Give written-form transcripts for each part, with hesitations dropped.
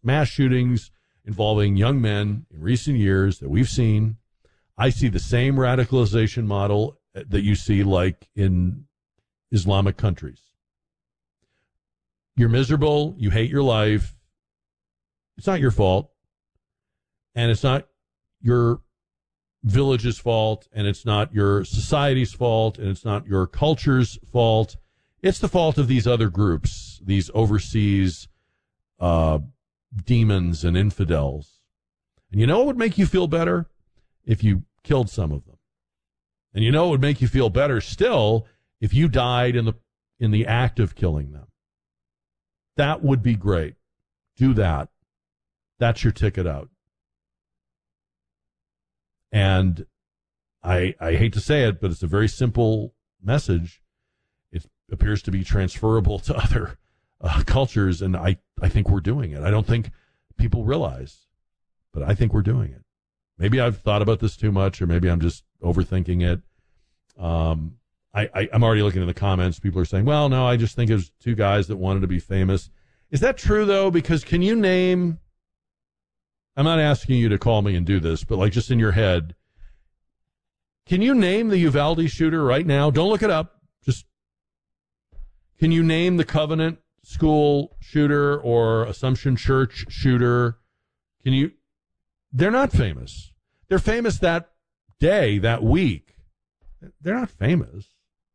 mass shootings involving young men in recent years that we've seen, I see the same radicalization model that you see like in Islamic countries. You're miserable. You hate your life. It's not your fault. And it's not your village's fault. And it's not your society's fault. And it's not your culture's fault. It's the fault of these other groups, these overseas demons and infidels. And you know what would make you feel better? If you killed some of them. And you know it would make you feel better still if you died in the act of killing them. That would be great. Do that. That's your ticket out. And I hate to say it, but it's a very simple message. It appears to be transferable to other cultures, and I think we're doing it. I don't think people realize, but I think we're doing it. Maybe I've thought about this too much, or maybe I'm just overthinking it. I'm already looking at the comments. People are saying, well, no, I just think it was two guys that wanted to be famous. Is that true, though? Because can you name, I'm not asking you to call me and do this, but like just in your head, can you name the Uvalde shooter right now? Don't look it up. Just, can you name the Covenant School shooter or Assumption Church shooter? Can you? They're not famous. They're famous that day, that week. They're not famous.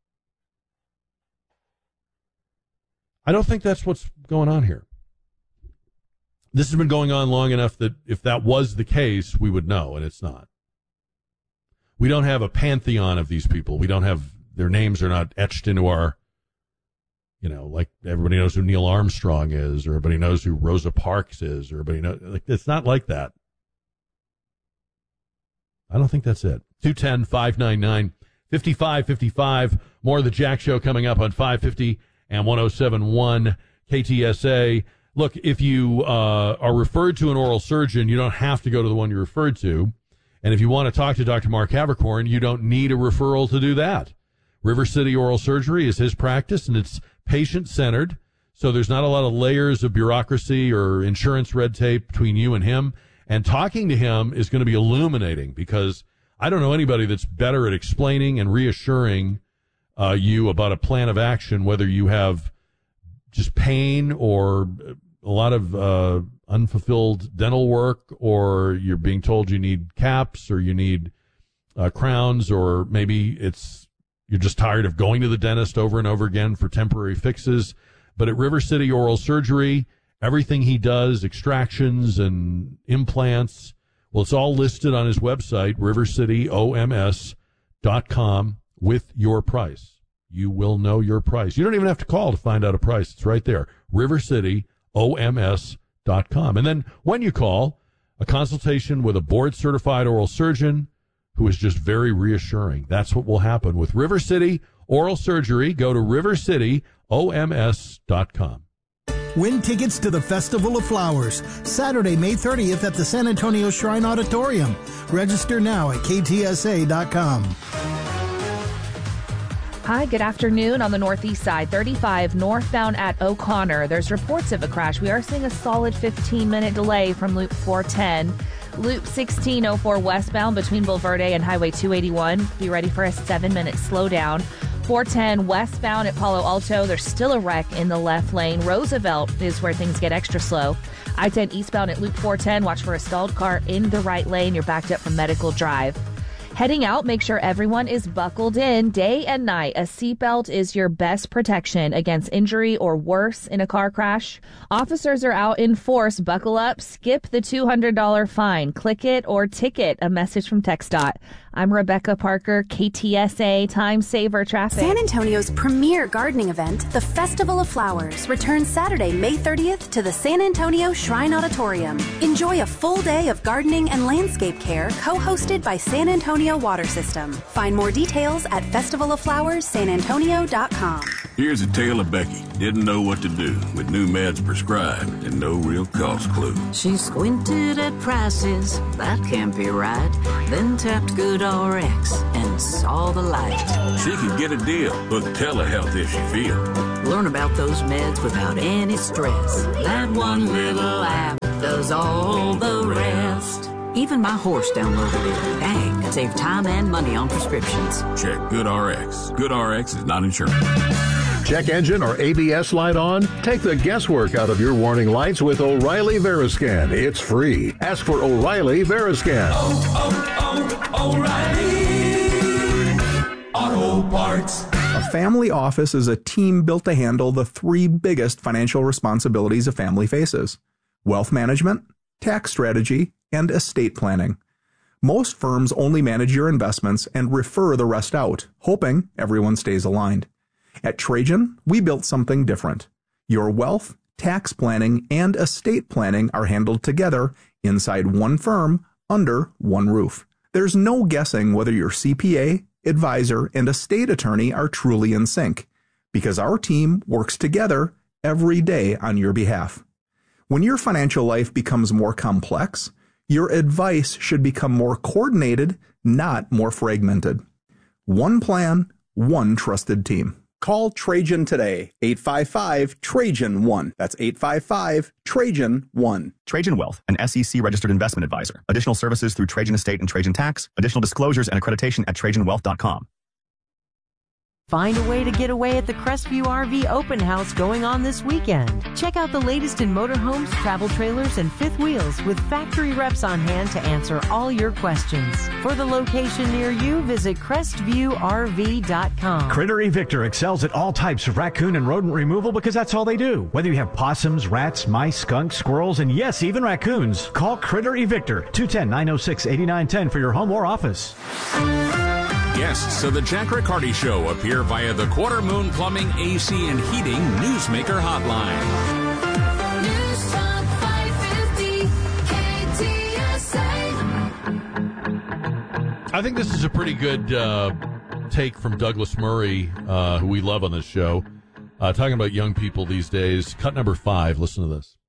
I don't think that's what's going on here. This has been going on long enough that if that was the case, we would know, and it's not. We don't have a pantheon of these people. We don't have, their names are not etched into our, like everybody knows who Neil Armstrong is, or everybody knows who Rosa Parks is, or everybody knows, like, it's not like that. I don't think that's it. 210-599-5555. More of the Jack Show coming up on 550 and 107.1 KTSA. Look, if you are referred to an oral surgeon, you don't have to go to the one you're referred to. And if you want to talk to Dr. Mark Havercorn, you don't need a referral to do that. River City Oral Surgery is his practice, and it's patient-centered. So there's not a lot of layers of bureaucracy or insurance red tape between you and him. And talking to him is going to be illuminating, because I don't know anybody that's better at explaining and reassuring you about a plan of action, whether you have just pain or a lot of unfulfilled dental work, or you're being told you need caps or you need crowns, or maybe you're just tired of going to the dentist over and over again for temporary fixes. But at River City Oral Surgery, everything he does, extractions and implants, well, it's all listed on his website, rivercityoms.com, with your price. You will know your price. You don't even have to call to find out a price. It's right there, rivercityoms.com. And then when you call, a consultation with a board-certified oral surgeon who is just very reassuring. That's what will happen with River City Oral Surgery. Go to rivercityoms.com. Win tickets to the Festival of Flowers, Saturday, May 30th at the San Antonio Shrine Auditorium. Register now at ktsa.com. Hi, good afternoon. On the northeast side, 35 northbound at O'Connor. There's reports of a crash. We are seeing a solid 15-minute delay from Loop 410. Loop 1604 westbound between Bulverde and Highway 281. Be ready for a 7-minute slowdown. 410 westbound at Palo Alto, there's still a wreck in the left lane. Roosevelt is where things get extra slow. I-10 eastbound at Loop 410, watch for a stalled car in the right lane. You're backed up from Medical Drive. Heading out, make sure everyone is buckled in day and night. A seatbelt is your best protection against injury or worse in a car crash. Officers are out in force. Buckle up. Skip the $200 fine. Click it or ticket. A message from TxDOT. I'm Rebecca Parker, KTSA Time Saver Traffic. San Antonio's premier gardening event, the Festival of Flowers, returns Saturday, May 30th to the San Antonio Shrine Auditorium. Enjoy a full day of gardening and landscape care co-hosted by San Antonio Water System. Find more details at festivaloflowerssanantonio.com. Here's a tale of Becky. Didn't know what to do with new meds prescribed and no real cost clue. She squinted at prices, that can't be right. Then tapped GoodRx and saw the light. She could get a deal, book telehealth if she feels. Learn about those meds without any stress. That one little app does all the rest. Even my horse downloaded it. Dang, it saved time and money on prescriptions. Check GoodRx. GoodRx is not insurance. Check engine or ABS light on? Take the guesswork out of your warning lights with O'Reilly Veriscan. It's free. Ask for O'Reilly Veriscan. O'Reilly Auto Parts. A family office is a team built to handle the three biggest financial responsibilities a family faces: wealth management, tax strategy, and estate planning. Most firms only manage your investments and refer the rest out, hoping everyone stays aligned. At Trajan, we built something different. Your wealth, tax planning, and estate planning are handled together inside one firm under one roof. There's no guessing whether your CPA, advisor, and estate attorney are truly in sync, because our team works together every day on your behalf. When your financial life becomes more complex, your advice should become more coordinated, not more fragmented. One plan, one trusted team. Call Trajan today, 855-TRAJAN-1. That's 855-TRAJAN-1. Trajan Wealth, an SEC-registered investment advisor. Additional services through Trajan Estate and Trajan Tax. Additional disclosures and accreditation at TrajanWealth.com. Find a way to get away at the Crestview RV Open House going on this weekend. Check out the latest in motorhomes, travel trailers, and fifth wheels with factory reps on hand to answer all your questions. For the location near you, visit CrestviewRV.com. Critter Evictor excels at all types of raccoon and rodent removal because that's all they do. Whether you have possums, rats, mice, skunks, squirrels, and yes, even raccoons, call Critter Evictor, 210-906-8910 for your home or office. Guests of the Jack Riccardi Show appear via the Quarter Moon Plumbing, AC, and Heating Newsmaker Hotline. News Talk 550 KTSA. I think this is a pretty good take from Douglas Murray, who we love on this show, talking about young people these days. Cut number 5. Listen to this.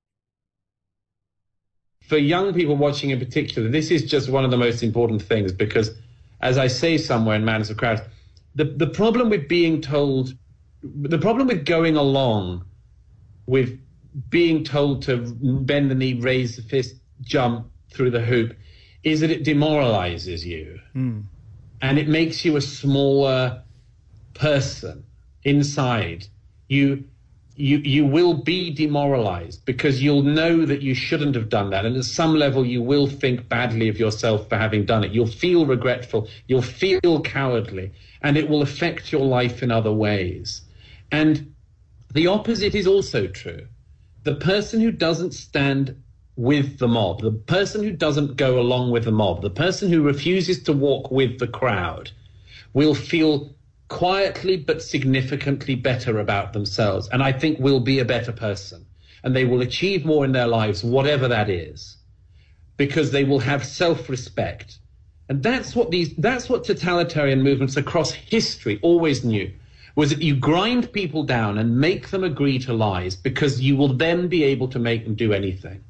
For young people watching in particular, this is just one of the most important things because, as I say somewhere in Madness of Crowds, the problem with being told, the problem with going along with being told to bend the knee, raise the fist, jump through the hoop, is that it demoralizes you. And it makes you a smaller person inside. You will be demoralized because you'll know that you shouldn't have done that. And at some level, you will think badly of yourself for having done it. You'll feel regretful. You'll feel cowardly. And it will affect your life in other ways. And the opposite is also true. The person who doesn't stand with the mob, the person who doesn't go along with the mob, the person who refuses to walk with the crowd will feel quietly but significantly better about themselves, and I think will be a better person, and they will achieve more in their lives, whatever that is, because they will have self-respect. And that's what totalitarian movements across history always knew, was that you grind people down and make them agree to lies because you will then be able to make them do anything.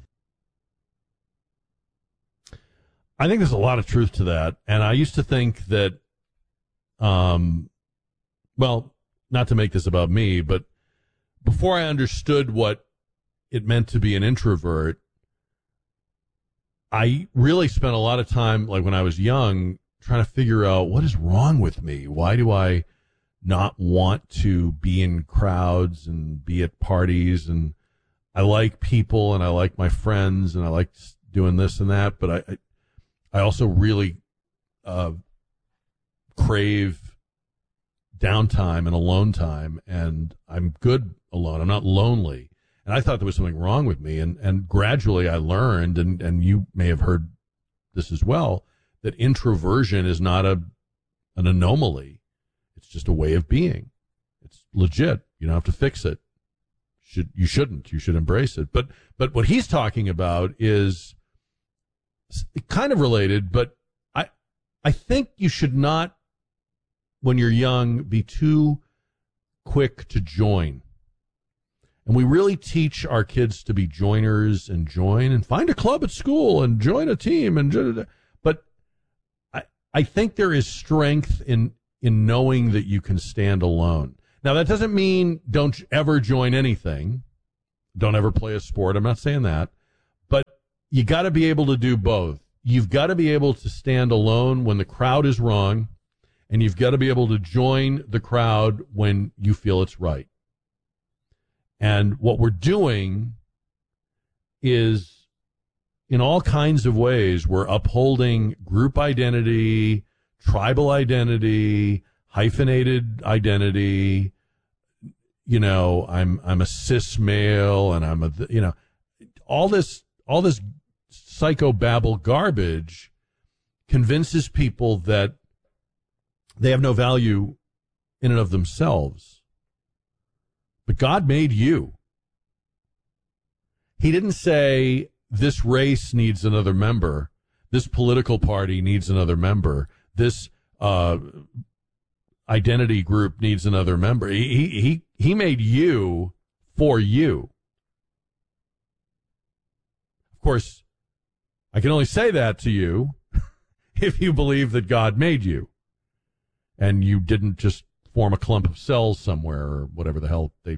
I think there's a lot of truth to that, and I used to think that well, not to make this about me, but before I understood what it meant to be an introvert, I really spent a lot of time, like when I was young, trying to figure out what is wrong with me. Why do I not want to be in crowds and be at parties? And I like people and I like my friends and I like doing this and that, but I also really crave downtime and alone time, and I'm good alone. I'm not lonely. And I thought there was something wrong with me. And gradually I learned, and you may have heard this as well, that introversion is not an anomaly. It's just a way of being. It's legit. You don't have to fix it. You shouldn't. You should embrace it. But what he's talking about is kind of related, but I think you should not, when you're young, be too quick to join. And we really teach our kids to be joiners and join and find a club at school and join a team. But I think there is strength in knowing that you can stand alone. Now, that doesn't mean don't ever join anything. Don't ever play a sport. I'm not saying that. But you got to be able to do both. You've got to be able to stand alone when the crowd is wrong, and you've got to be able to join the crowd when you feel it's right. And what we're doing is, in all kinds of ways, we're upholding group identity, tribal identity, hyphenated identity. You know, I'm a cis male, and I'm a, you know, all this psychobabble garbage convinces people that they have no value in and of themselves. But God made you. He didn't say this race needs another member, this political party needs another member, this identity group needs another member. He made you for you. Of course, I can only say that to you if you believe that God made you and you didn't just form a clump of cells somewhere or whatever the hell they.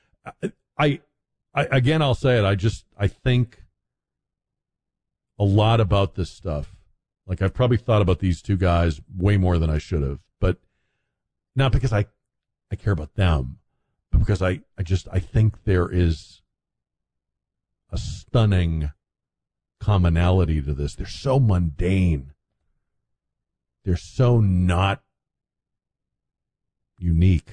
Again, I'll say it. I think a lot about this stuff. Like, I've probably thought about these two guys way more than I should have, but not because I care about them, but because I think there is a stunning commonality to this. They're so mundane. They're so not unique.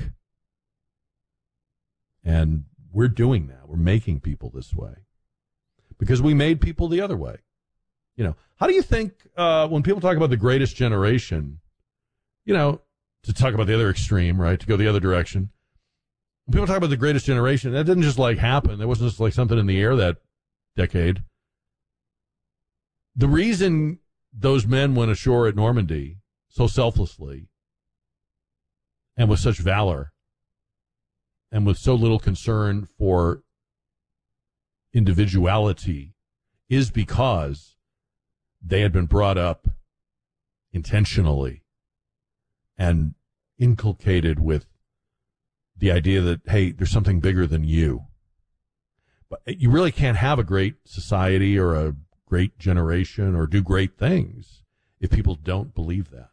And we're doing that. We're making people this way because we made people the other way. You know, how do you think when people talk about the greatest generation, you know, to talk about the other extreme, right, to go the other direction, when people talk about the greatest generation, that didn't just like happen. There wasn't just like something in the air that decade. The reason those men went ashore at Normandy so selflessly and with such valor and with so little concern for individuality is because they had been brought up intentionally and inculcated with the idea that, hey, there's something bigger than you. But you really can't have a great society or a great generation or do great things if people don't believe that.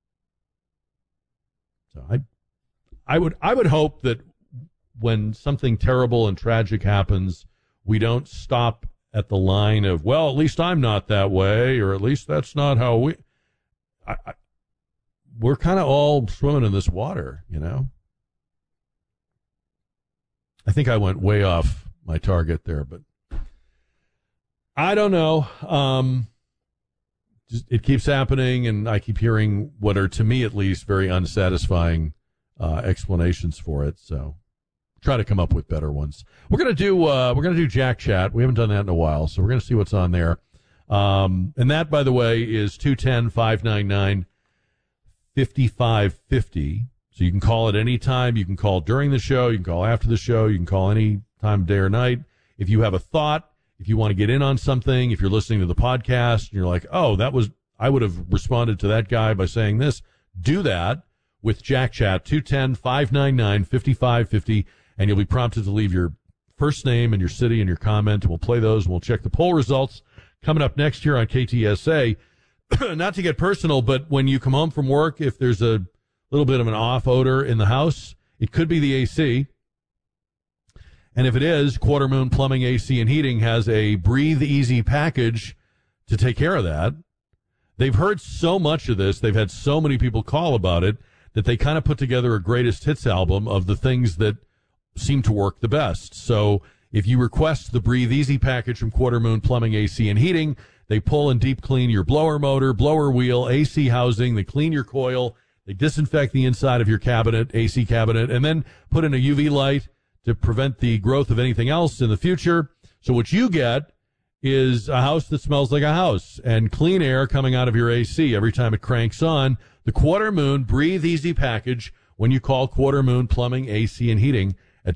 So I would hope that when something terrible and tragic happens, we don't stop at the line of, well, at least I'm not that way, or at least that's not how we. We're kind of all swimming in this water, you know. I think I went way off my target there, but I don't know. It keeps happening, and I keep hearing what are, to me at least, very unsatisfying explanations for it. So try to come up with better ones. We're gonna do Jack Chat. We haven't done that in a while, so we're gonna see what's on there. And that, by the way, is 210-599-5550. So you can call at any time. You can call during the show. You can call after the show. You can call any time, day or night. If you have a thought, if you want to get in on something, if you're listening to the podcast and you're like, oh, I would have responded to that guy by saying this, do that with Jack Chat, 210-599-5550, and you'll be prompted to leave your first name and your city and your comment, and we'll play those, and we'll check the poll results coming up next year on KTSA. Not to get personal, but when you come home from work, if there's a little bit of an off odor in the house, it could be the AC. And if it is, Quarter Moon Plumbing, AC, and Heating has a Breathe Easy package to take care of that. They've heard so much of this, they've had so many people call about it, that they kind of put together a greatest hits album of the things that seem to work the best. So if you request the Breathe Easy package from Quarter Moon Plumbing, AC, and Heating, they pull and deep clean your blower motor, blower wheel, AC housing, they clean your coil, they disinfect the inside of your cabinet, AC cabinet, and then put in a UV light to prevent the growth of anything else in the future. So what you get is a house that smells like a house and clean air coming out of your AC every time it cranks on. The Quarter Moon Breathe Easy package when you call Quarter Moon Plumbing, AC, and Heating at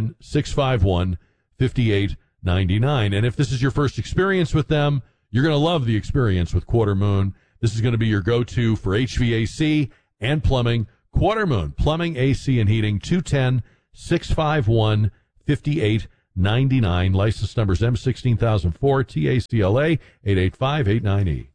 210-651-5899. And if this is your first experience with them, you're going to love the experience with Quarter Moon. This is going to be your go-to for HVAC and plumbing. Quarter Moon Plumbing, AC, and Heating, 210-651-5899. $1,999. License numbers M16004 TACLA 88589E.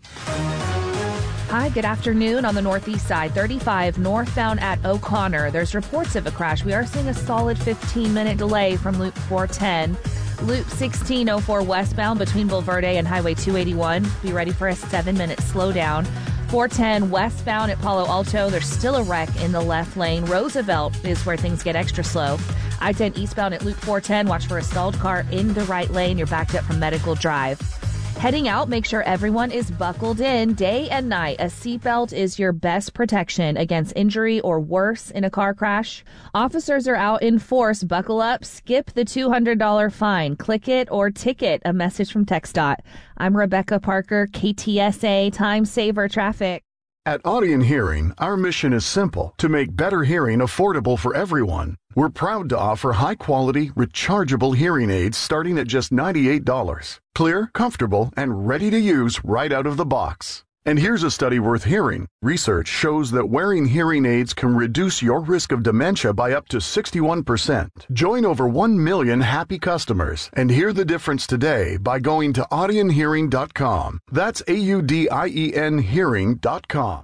Hi, good afternoon. On the northeast side, 35 northbound at O'Connor. There's reports of a crash. We are seeing a solid 15-minute delay from Loop 410. Loop 1604 westbound between Bulverde and Highway 281. Be ready for a 7-minute slowdown. 410 westbound at Palo Alto. There's still a wreck in the left lane. Roosevelt is where things get extra slow. I-10 eastbound at Loop 410. Watch for a stalled car in the right lane. You're backed up from Medical Drive. Heading out, make sure everyone is buckled in day and night. A seatbelt is your best protection against injury or worse in a car crash. Officers are out in force. Buckle up. Skip the $200 fine. Click it or ticket. A message from TxDOT. I'm Rebecca Parker, KTSA Time Saver Traffic. At Audion Hearing, our mission is simple: to make better hearing affordable for everyone. We're proud to offer high-quality, rechargeable hearing aids starting at just $98. Clear, comfortable, and ready to use right out of the box. And here's a study worth hearing. Research shows that wearing hearing aids can reduce your risk of dementia by up to 61%. Join over 1 million happy customers and hear the difference today by going to audionhearing.com. That's AUDIEN hearing.com.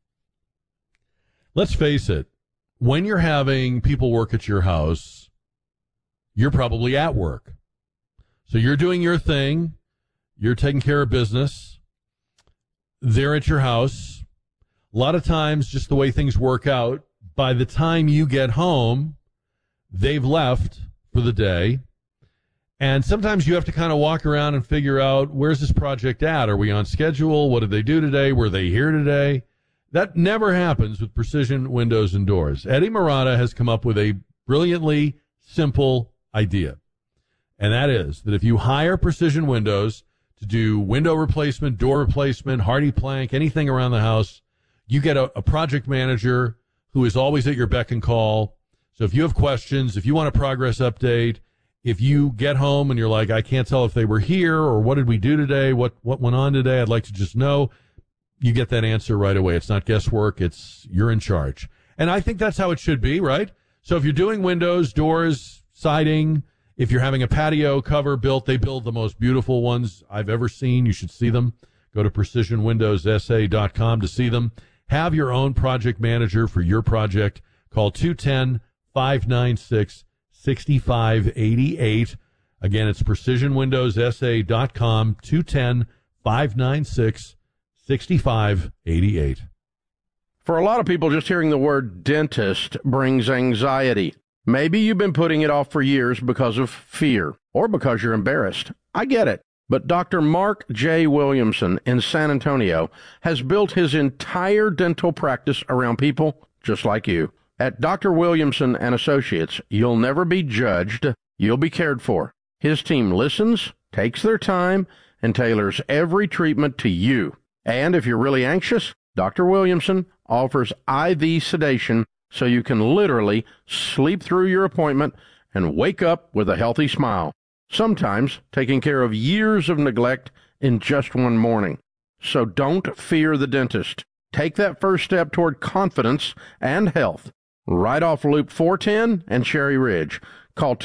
Let's face it, when you're having people work at your house, you're probably at work. So you're doing your thing, you're taking care of business, they're at your house. A lot of times, just the way things work out, by the time you get home, they've left for the day. And sometimes you have to kind of walk around and figure out, where's this project at? Are we on schedule? What did they do today? Were they here today? That never happens with Precision Windows and Doors. Eddie Murata has come up with a brilliantly simple idea. And that is that if you hire Precision Windows to do window replacement, door replacement, hardy plank, anything around the house, you get a project manager who is always at your beck and call. So if you have questions, if you want a progress update, if you get home and you're like, I can't tell if they were here or what did we do today, what went on today, I'd like to just know, you get that answer right away. It's not guesswork. It's you're in charge. And I think that's how it should be, right? So if you're doing windows, doors, siding, if you're having a patio cover built, they build the most beautiful ones I've ever seen. You should see them. Go to precisionwindowssa.com to see them. Have your own project manager for your project. Call 210-596-6588. Again, it's precisionwindowssa.com, 210-596-6588. For a lot of people, just hearing the word dentist brings anxiety. Maybe you've been putting it off for years because of fear or because you're embarrassed. I get it. But Dr. Mark J. Williamson in San Antonio has built his entire dental practice around people just like you. At Dr. Williamson and Associates, you'll never be judged. You'll be cared for. His team listens, takes their time, and tailors every treatment to you. And if you're really anxious, Dr. Williamson offers IV sedation so you can literally sleep through your appointment and wake up with a healthy smile. Sometimes taking care of years of neglect in just one morning. So don't fear the dentist. Take that first step toward confidence and health. Right off Loop 410 and Cherry Ridge. Call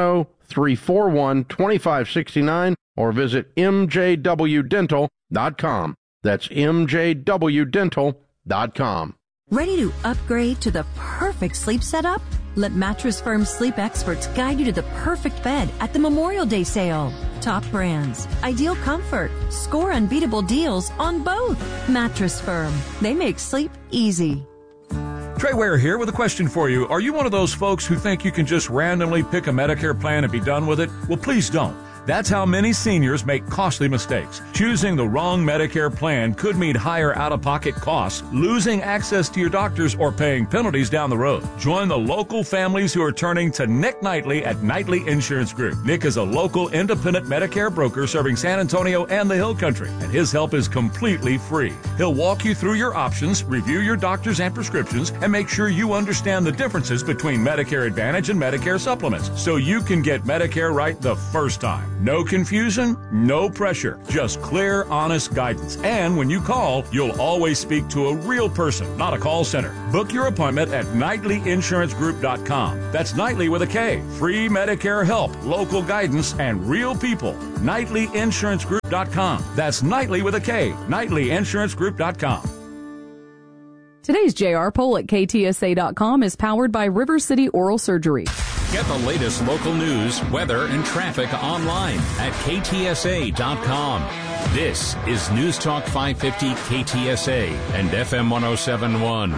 210-341-2569 or visit mjwdental.com. That's mjwdental.com. Ready to upgrade to the perfect sleep setup? Let Mattress Firm sleep experts guide you to the perfect bed at the Memorial Day sale. Top brands, ideal comfort, score unbeatable deals on both. Mattress Firm. They make sleep easy. Trey Ware here with a question for you. Are you one of those folks who think you can just randomly pick a Medicare plan and be done with it? Well, please don't. That's how many seniors make costly mistakes. Choosing the wrong Medicare plan could mean higher out-of-pocket costs, losing access to your doctors, or paying penalties down the road. Join the local families who are turning to Nick Knightley at Knightley Insurance Group. Nick is a local independent Medicare broker serving San Antonio and the Hill Country, and his help is completely free. He'll walk you through your options, review your doctors and prescriptions, and make sure you understand the differences between Medicare Advantage and Medicare supplements, so you can get Medicare right the first time. No confusion, no pressure, just clear, honest guidance. And when you call, you'll always speak to a real person, not a call center. Book your appointment at KnightlyInsuranceGroup.com. That's Knightly with a K. Free Medicare help, local guidance, and real people. KnightlyInsuranceGroup.com. That's Knightly with a K. KnightlyInsuranceGroup.com. Today's JR poll at KTSA.com is powered by River City Oral Surgery. Get the latest local news, weather, and traffic online at KTSA.com. This is News Talk 550 KTSA and FM 107.1.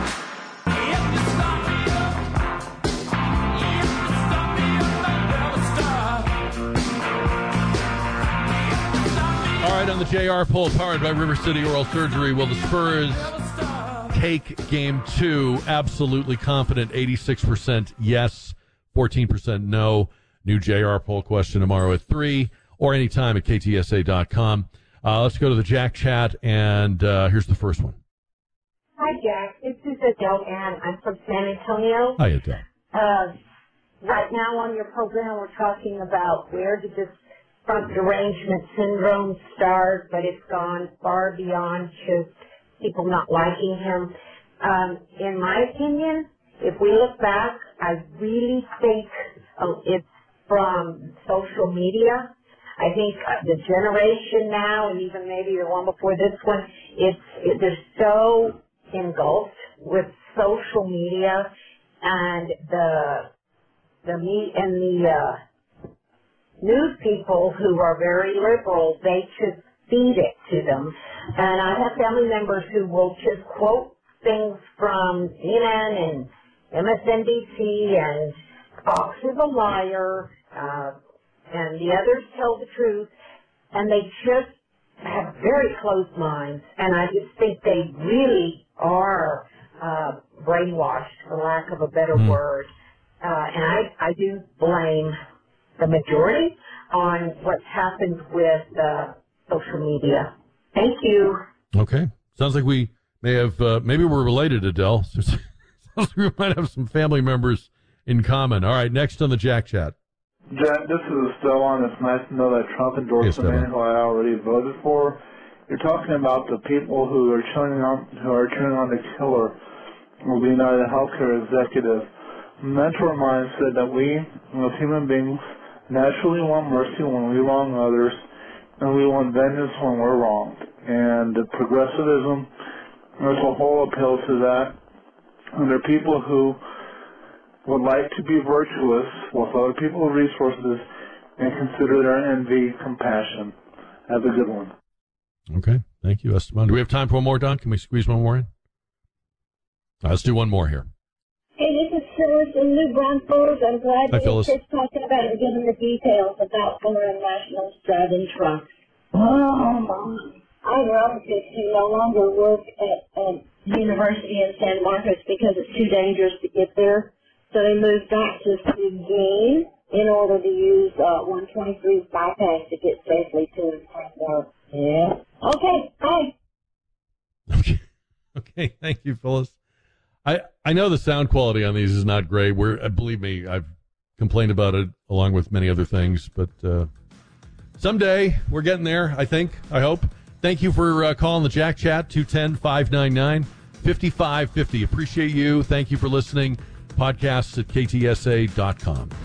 All right, on the JR poll, powered by River City Oral Surgery, will the Spurs take Game 2? Absolutely confident, 86% yes, 14% no. New JR poll question tomorrow at 3 or anytime at KTSA.com. Let's go to the Jack chat, and here's the first one. Hi, Jack. This is Adele Ann. I'm from San Antonio. Hi, Adele. Right now on your program, we're talking about where did this front derangement syndrome start, but it's gone far beyond just people not liking him. In my opinion, if we look back, I really think it's from social media. I think the generation now, and even maybe the one before this one, they're so engulfed with social media and the news people who are very liberal. They just feed it to them. And I have family members who will just quote things from CNN and MSNBC and Fox is a liar, and the others tell the truth, and they just have very closed minds, and I just think they really are brainwashed, for lack of a better word. And I do blame the majority on what's happened with social media. Thank you. Okay. Sounds like we may have, maybe we're related, Adele. Sounds like we might have some family members in common. All right, next on the Jack chat. Jack, this is Esteban. It's nice to know that Trump endorsed the man who I already voted for. You're talking about the people who are cheering on the killer of the United Healthcare executive. A mentor of mine said that we, as human beings, naturally want mercy when we wrong others, and we want vengeance when we're wronged. And progressivism, there's a whole appeal to that. And there are people who would like to be virtuous with other people's resources and consider their envy compassion. Have a good one. Okay. Thank you, Esteban. Do we have time for one more, Don? Can we squeeze one more in? Let's do one more here. Hey, this is Phyllis in New Braunfels. I'm glad Hi, that Phyllis. Chris talking about it and giving the details about foreign nationals driving trucks. Oh, my. I have relatives who no longer work at university in San Marcos because it's too dangerous to get there. So they moved back to Seguin in order to use 123's bypass to get safely to and from work. Yeah. Okay, bye. Okay, thank you, Phyllis. I know the sound quality on these is not great. Believe me, I've complained about it along with many other things, but someday we're getting there, I think, I hope. Thank you for calling the Jack Chat, 210-599-5550. Appreciate you. Thank you for listening. Podcasts at KTSA.com.